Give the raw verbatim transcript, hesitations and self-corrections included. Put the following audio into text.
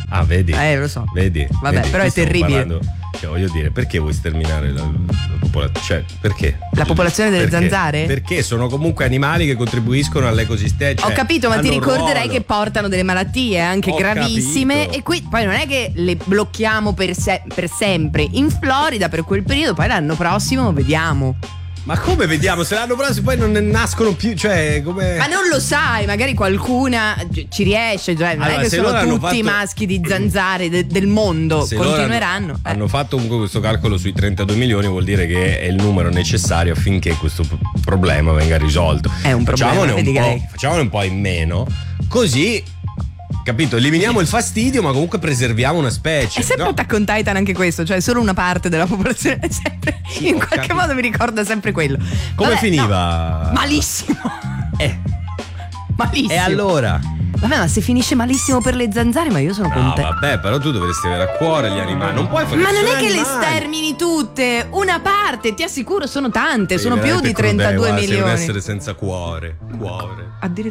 Ah, vedi? Eh, lo so. Vedi? Vabbè, vedi, però è terribile. Parlando, cioè, voglio dire, perché vuoi sterminare la, la popolazione? Cioè, perché? La popolazione delle perché? zanzare? Perché sono comunque animali che contribuiscono all'ecosistema. Cioè, Ho capito, ma ti ricorderai ruolo. che portano delle malattie anche Ho gravissime capito. e qui poi non è che le blocchiamo per, se- per sempre in Florida per quel periodo, poi l'anno prossimo vediamo. Ma come vediamo? Se l'anno prossimo poi non ne nascono più, cioè come. Ma non lo sai, magari qualcuna ci riesce, cioè non Allora, è che se sono loro hanno tutti fatto- i maschi di zanzare de- del mondo Se loro continueranno. Hanno, eh. hanno fatto comunque questo calcolo sui trentadue milioni, vuol dire che è il numero necessario affinché questo p- problema venga risolto. È un problema, Facciamone un, vedi che po', lei- facciamone un po' in meno, così. Capito? Eliminiamo il fastidio, ma comunque preserviamo una specie. È sempre no? Attack on Titan anche questo, cioè solo una parte della popolazione è sempre, Sì, in ho qualche capito. modo mi ricorda sempre quello. Come Vabbè, finiva? no, malissimo. Eh. Malissimo. E allora? Vabbè, ma se finisce malissimo per le zanzare, ma io sono No, contenta. vabbè, però tu dovresti avere a cuore gli animali. Non puoi fare. Ma non è che le animali. stermini tutte, una parte, ti assicuro, sono tante, Sei sono più veramente di trentadue crudele, guarda, sei un milioni. essere senza cuore. Cuore. Addirittura